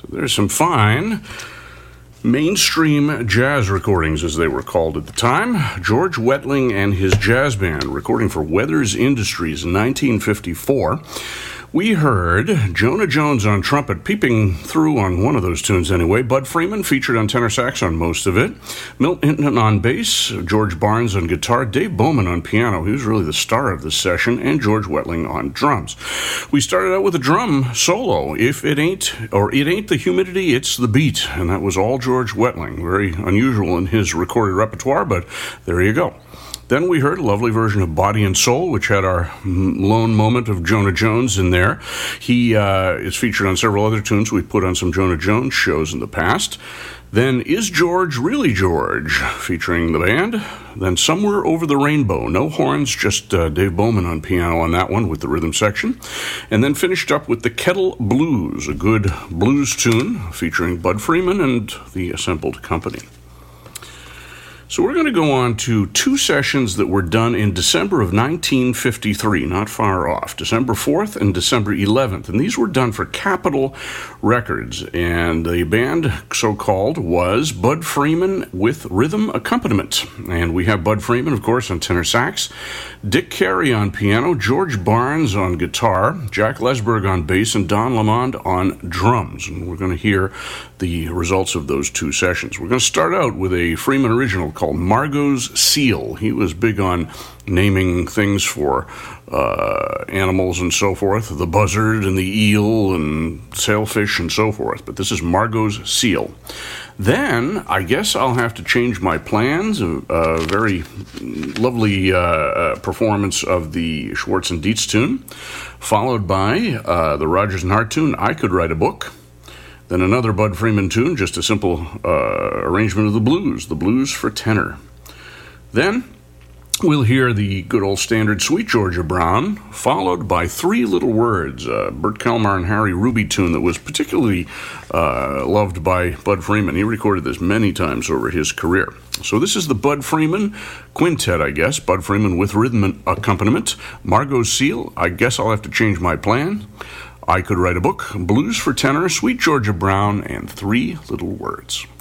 So there's some fine mainstream jazz recordings, as they were called at the time. George Wettling and his jazz band, recording for Weathers Industries in 1954. We heard Jonah Jones on trumpet, peeping through on one of those tunes anyway. Bud Freeman featured on tenor sax on most of it. Milt Hinton on bass, George Barnes on guitar, Dave Bowman on piano, he was really the star of this session, and George Wettling on drums. We started out with a drum solo, If It Ain't, or It Ain't the Humidity, It's the Beat, and that was all George Wettling. Very unusual in his recorded repertoire, but there you go. Then we heard a lovely version of Body and Soul, which had our lone moment of Jonah Jones in there. He is featured on several other tunes we've put on some Jonah Jones shows in the past. Then Is George Really George, featuring the band. Then Somewhere Over the Rainbow, no horns, just Dave Bowman on piano on that one with the rhythm section. And then finished up with the Kettle Blues, a good blues tune featuring Bud Freeman and the assembled company. So we're going to go on to two sessions that were done in December of 1953, not far off, December 4th and December 11th. And these were done for Capitol Records. And the band, so-called, was Bud Freeman with rhythm accompaniment. And we have Bud Freeman, of course, on tenor sax, Dick Carey on piano, George Barnes on guitar, Jack Lesberg on bass, and Don Lamond on drums. And we're going to hear the results of those two sessions. We're going to start out with a Freeman original called Margot's Seal. He was big on naming things for animals and so forth, the buzzard and the eel and sailfish and so forth. But this is Margot's Seal. Then I guess I'll have to change my plans. A very lovely performance of the Schwartz and Dietz tune, followed by the Rodgers and Hart tune, I Could Write a Book. Then another Bud Freeman tune, just a simple arrangement of the blues for tenor. Then we'll hear the good old standard Sweet Georgia Brown, followed by Three Little Words, Bert Kalmar and Harry Ruby tune that was particularly loved by Bud Freeman. He recorded this many times over his career. So this is the Bud Freeman quintet, I guess. Bud Freeman with rhythm accompaniment. Margot's Seal, I guess I'll have to change my plan. I Could Write a Book, blues for tenor, Sweet Georgia Brown, and Three Little Words.